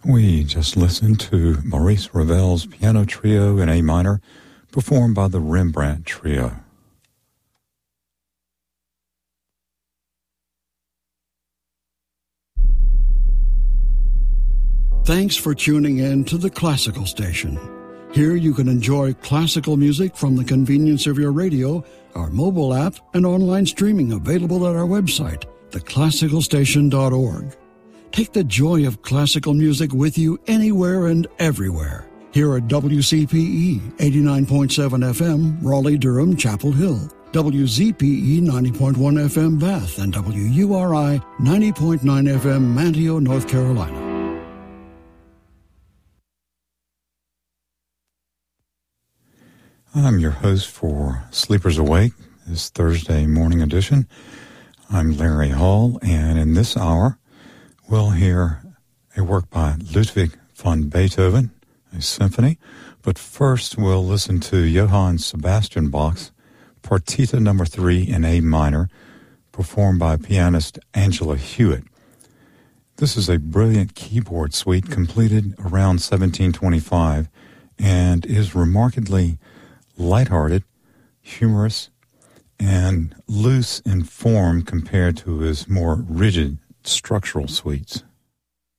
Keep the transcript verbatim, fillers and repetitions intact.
We just listened to Maurice Ravel's Piano Trio in A minor, performed by the Rembrandt Trio. Thanks for tuning in to the Classical Station. Here you can enjoy classical music from the convenience of your radio, our mobile app, and online streaming available at our website, the classical station dot org. Take the joy of classical music with you anywhere and everywhere. Here at W C P E eighty-nine point seven F M, Raleigh-Durham, Chapel Hill, W Z P E ninety point one F M, Bath, and W U R I ninety point nine F M, Manteo, North Carolina. I'm your host for Sleepers Awake, this Thursday morning edition. I'm Larry Hall, and in this hour, we'll hear a work by Ludwig van Beethoven, a symphony. But first, we'll listen to Johann Sebastian Bach's Partita Number Three in A minor, performed by pianist Angela Hewitt. This is a brilliant keyboard suite completed around seventeen twenty-five and is remarkably lighthearted, humorous, and loose in form compared to his more rigid structural suites.